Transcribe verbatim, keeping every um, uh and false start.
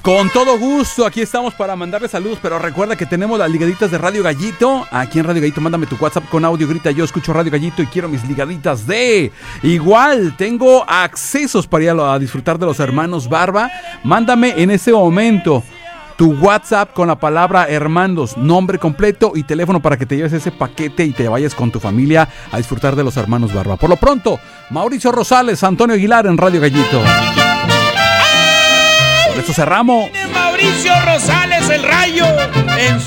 Con todo gusto, aquí estamos para mandarle saludos, pero recuerda que tenemos las ligaditas de Radio Gallito. Aquí en Radio Gallito, mándame tu WhatsApp con audio, grita yo escucho Radio Gallito y quiero mis ligaditas de... Igual, tengo accesos para ir a disfrutar de los hermanos Barba. Mándame en ese momento tu WhatsApp con la palabra Hermandos, nombre completo y teléfono para que te lleves ese paquete y te vayas con tu familia a disfrutar de los hermanos Barba. Por lo pronto, Mauricio Rosales, Antonio Aguilar en Radio Gallito. Por eso cerramos. Mauricio Rosales, el Rayo, en